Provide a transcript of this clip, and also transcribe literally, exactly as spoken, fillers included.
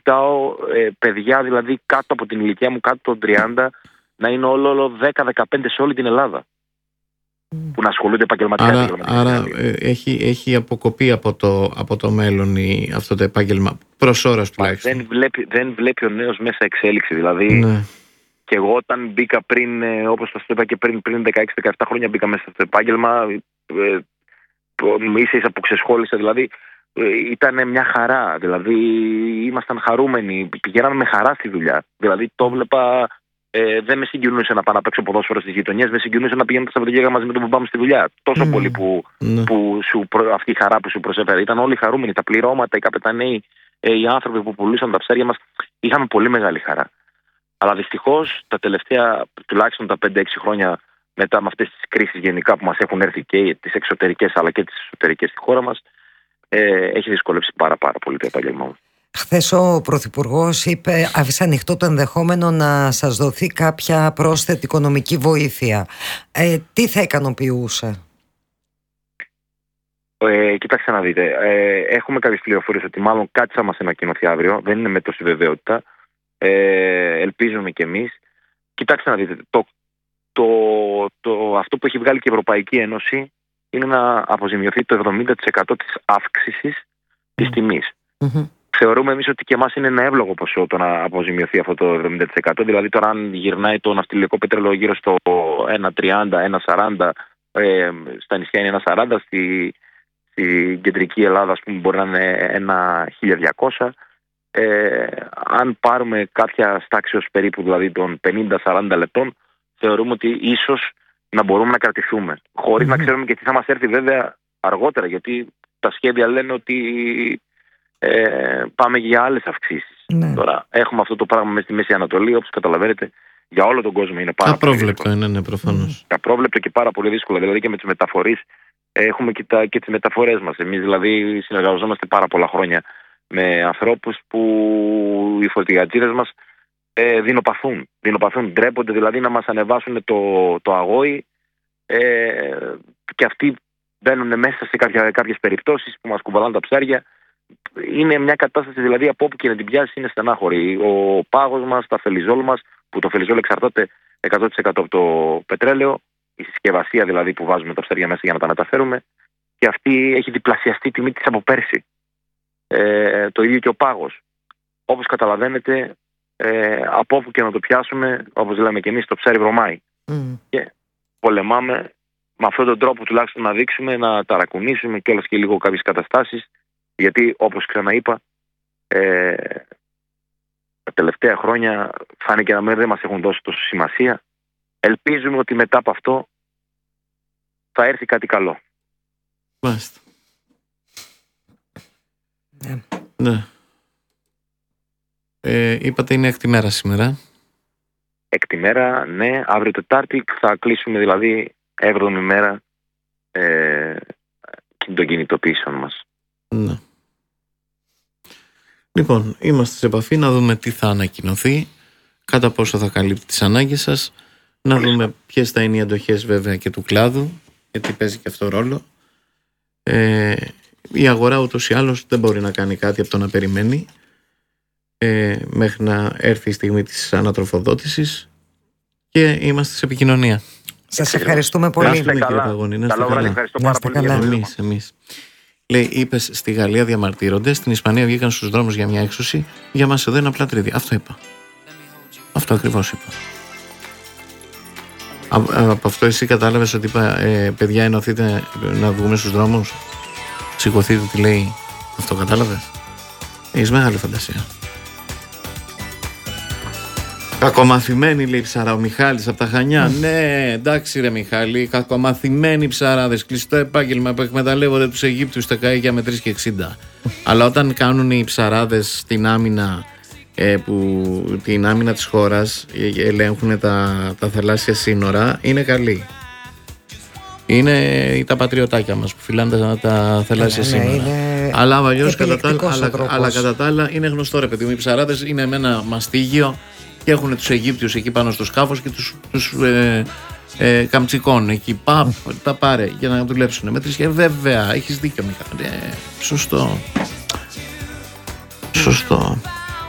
κοιτάω ε, παιδιά δηλαδή κάτω από την ηλικία μου, κάτω των τριάντα, να είναι όλο, όλο δέκα δεκαπέντε σε όλη την Ελλάδα. Mm. Που να ασχολούνται επαγγελματικά. Άρα, άρα ε, έχει, έχει αποκοπεί από το, από το μέλλον η, αυτό το επάγγελμα, προς ώρας τουλάχιστον. Δεν βλέπει, δεν βλέπει ο νέος μέσα εξέλιξη. Δηλαδή, ναι. Και εγώ όταν μπήκα πριν, ε, όπως σας είπα και πριν, πριν δεκαέξι δεκαεπτά χρόνια, μπήκα μέσα στο επάγγελμα, ε, ίσα ίσα που ξεσχόλησα, δηλαδή ε, ήταν μια χαρά. Δηλαδή ήμασταν χαρούμενοι, πηγαίναμε με χαρά στη δουλειά. Δηλαδή το βλέπα, ε, δεν με συγκινούσε να πάω να παίξω ποδόσφαιρο στις γειτονιές, με συγκινούσε να πηγαίνω τα Σαββατοκύριακα μαζί με τον μπαμπά μου στη δουλειά. Τόσο mm. πολύ που, mm. που σου, αυτή η χαρά που σου προσέφερε. Ήταν όλοι χαρούμενοι, τα πληρώματα, οι καπεταναίοι, ε, οι άνθρωποι που πουλούσαν τα ψάρια μας. Είχαμε πολύ μεγάλη χαρά. Αλλά δυστυχώς τα τελευταία τουλάχιστον τα πέντε έξι χρόνια μετά με αυτές τις κρίσεις γενικά που μας έχουν έρθει και τις εξωτερικές αλλά και τις εσωτερικές στη χώρα μας, ε, έχει δυσκολεύσει πάρα πάρα πολύ το επάγγελμά μου. Χθες ο Πρωθυπουργός είπε, άφησε ανοιχτό το ενδεχόμενο να σας δοθεί κάποια πρόσθετη οικονομική βοήθεια. Ε, τι θα ικανοποιούσε? Ε, κοιτάξτε να δείτε, ε, έχουμε κάποιες πληροφορίες ότι μάλλον κάτι θα μας ανακοινωθεί αύριο, δεν είναι με τόση βεβαιότητα. Ε, ελπίζουμε κι εμείς. Κοιτάξτε να δείτε, το, το, το, αυτό που έχει βγάλει και η Ευρωπαϊκή Ένωση είναι να αποζημιωθεί το εβδομήντα τοις εκατό της αύξησης της τιμής. Mm-hmm. Θεωρούμε εμείς ότι και εμάς είναι ένα εύλογο ποσό το να αποζημιωθεί αυτό το εβδομήντα τοις εκατό. Δηλαδή τώρα αν γυρνάει το ναυτιλιακό πετρέλαιο γύρω στο ένα τριάντα, ένα σαράντα, ε, στα νησιά είναι ένα σαράντα, στη, στη κεντρική Ελλάδα ας πούμε, μπορεί να είναι ένα χίλια διακόσια. Ε, αν πάρουμε κάποια στάξεως περίπου δηλαδή των πενήντα σαράντα λεπτών, θεωρούμε ότι ίσως να μπορούμε να κρατηθούμε. Χωρίς mm-hmm. να ξέρουμε και τι θα μας έρθει βέβαια αργότερα, γιατί τα σχέδια λένε ότι ε, πάμε για άλλες αυξήσεις. Mm-hmm. Τώρα έχουμε αυτό το πράγμα μέσα στη Μέση Ανατολή, όπως καταλαβαίνετε, για όλο τον κόσμο είναι πάρα πολύ δύσκολο. Απρόβλεπτο είναι, ναι, προφανώς. Mm-hmm. Απρόβλεπτο και πάρα πολύ δύσκολο. Δηλαδή και με τις μεταφορείς έχουμε και, τα, και τις μεταφορές μας. Εμείς δηλαδή συνεργαζόμαστε πάρα πολλά χρόνια με ανθρώπους που οι φορτηγατζίδες μας ε, δεινοπαθούν. Δεινοπαθούν, ντρέπονται δηλαδή να μας ανεβάσουν το, το αγόη ε, και αυτοί μπαίνουν μέσα σε κάποια, κάποιες περιπτώσεις που μας κουβαλάνε τα ψάρια. Είναι μια κατάσταση δηλαδή από όπου και να την πιάσει είναι στενάχωρη. Ο πάγος μας, τα φελιζόλ μας, που το φελιζόλ εξαρτάται εκατό τοις εκατό από το πετρέλαιο, η συσκευασία δηλαδή που βάζουμε τα ψάρια μέσα για να τα μεταφέρουμε, και αυτή έχει διπλασιαστεί η τιμή της από πέρσι. Ε, το ίδιο και ο πάγος. Όπως καταλαβαίνετε, ε, από όπου και να το πιάσουμε, όπως λέμε και εμείς, το ψάρι βρωμάει. Mm. Και πολεμάμε με αυτόν τον τρόπο τουλάχιστον να δείξουμε, να ταρακουνήσουμε κιόλας και λίγο κάποιες καταστάσεις, γιατί όπως ξαναείπα, ε, τα τελευταία χρόνια φάνηκε να μην δεν μας έχουν δώσει τόσο σημασία. Ελπίζουμε ότι μετά από αυτό θα έρθει κάτι καλό. Μάλιστα. Ναι. ναι. Ε, είπατε είναι έκτη μέρα σήμερα. Έκτη μέρα, ναι. Αύριο Τετάρτη θα κλείσουμε δηλαδή έβδομη μέρα ε, των κινητοποιήσεων μας. Ναι. Λοιπόν, είμαστε σε επαφή να δούμε τι θα ανακοινωθεί, κατά πόσο θα καλύπτει τις ανάγκες σας, να Μάλιστα. δούμε ποιες θα είναι οι αντοχές βέβαια και του κλάδου, γιατί παίζει και αυτό ρόλο. Ε, η αγορά ούτως ή άλλως δεν μπορεί να κάνει κάτι από το να περιμένει ε, μέχρι να έρθει η στιγμή της ανατροφοδότησης, και είμαστε σε επικοινωνία. Σας ευχαριστούμε πολύ. Να είστε καλά. Καλό βράδυ, ευχαριστώ πάρα πολύ. Εμείς, εμείς. Λέει, είπες στη Γαλλία διαμαρτύρονται, στην Ισπανία βγήκαν στους δρόμους για μια έξωση, για μας εδώ είναι απλά τρίδια. Αυτό είπα. Αυτό ακριβώς είπα. Α, από αυτό εσύ κατάλαβες ότι είπα, ε, παιδιά ενωθείτε να βγούμε στους δρόμους, σηκωθείτε, τι λέει, αυτό κατάλαβες? Έχεις μεγάλη φαντασία. Κακομαθημένοι, λέει ψαρά ο Μιχάλης από τα Χανιά. Mm. Ναι, εντάξει ρε Μιχάλη, κακομαθημένοι ψαράδες, κλειστό επάγγελμα που εκμεταλλεύονται τους Αιγύπτιους στα καΐκια με τρία και εξήντα. Αλλά όταν κάνουν οι ψαράδες την άμυνα, ε, που, την άμυνα της χώρας, ε, ελέγχουν τα, τα θαλάσσια σύνορα, είναι καλοί. Είναι τα πατριωτάκια μας που φυλάνε τα, τα θαλάσσια ναι, σύνορα. Ναι, αλλά, αλλιώς, κατά τα, αλλά, αλλά κατά τα άλλα είναι γνωστό ρε παιδί μου, οι ψαράδες είναι με ένα μαστίγιο και έχουν τους Αιγύπτιους εκεί πάνω στο σκάφος και τους, τους ε, ε, καμτσικών εκεί. Παπ, τα πάρε για να δουλέψουν. Με τρεις και βέβαια, έχεις δίκιο Μιχάλη. Ε, σωστό. Σωστό.